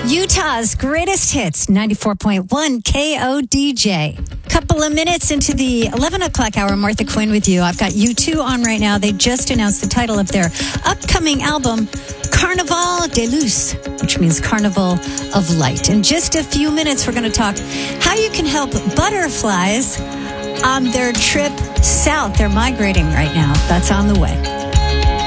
Utah's greatest hits, 94.1 KODJ. Couple of minutes into the 11 o'clock hour, Martha Quinn with you. I've got U2 on right now. They just announced the title of their upcoming album, Carnaval de Luz, which means Carnival of Light. In just a few minutes, we're going to talk how you can help butterflies on their trip south. They're migrating right now. That's on the way.